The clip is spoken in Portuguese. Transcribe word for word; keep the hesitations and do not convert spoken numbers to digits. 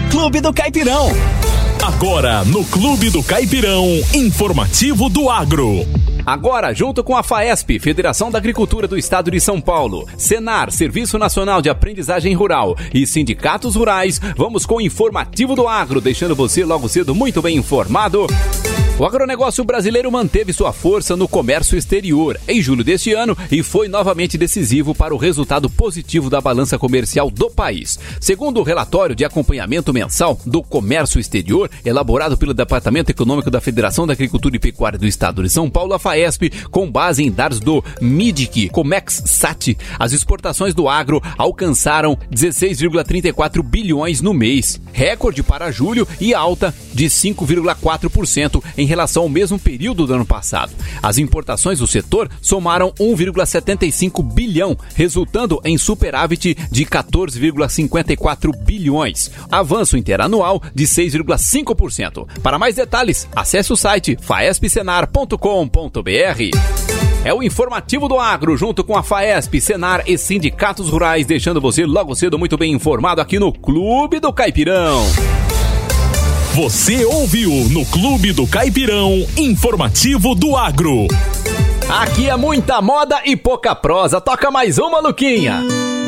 Clube do Caipirão. Agora, no Clube do Caipirão, informativo do agro. Agora, junto com a FAESP, Federação da Agricultura do Estado de São Paulo, Senar, Serviço Nacional de Aprendizagem Rural e sindicatos rurais, vamos com o informativo do agro, deixando você logo cedo muito bem informado. O agronegócio brasileiro manteve sua força no comércio exterior em julho deste ano e foi novamente decisivo para o resultado positivo da balança comercial do país. Segundo o relatório de acompanhamento mensal do comércio exterior, elaborado pelo Departamento Econômico da Federação da Agricultura e Pecuária do Estado de São Paulo, a FAESP, com base em dados do M I D C, Comex Sat, as exportações do agro alcançaram dezesseis vírgula trinta e quatro bilhões no mês, recorde para julho e alta de cinco vírgula quatro por cento em relação ao mesmo período do ano passado. As importações do setor somaram um vírgula setenta e cinco bilhão, resultando em superávit de quatorze vírgula cinquenta e quatro bilhões, avanço interanual de seis vírgula cinco por cento. Para mais detalhes, acesse o site faesp senar ponto com ponto br. É o informativo do agro, junto com a FAESP, Senar e sindicatos rurais, deixando você logo cedo muito bem informado aqui no Clube do Caipirão. Você ouviu no Clube do Caipirão, informativo do agro. Aqui é muita moda e pouca prosa. Toca mais uma, Luquinha.